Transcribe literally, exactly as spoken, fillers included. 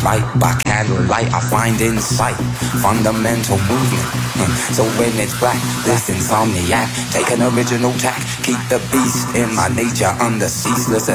light by candlelight, I find insight, fundamental movement. So when it's black, this insomniac, take an original tack, keep the beast in my nature under ceaseless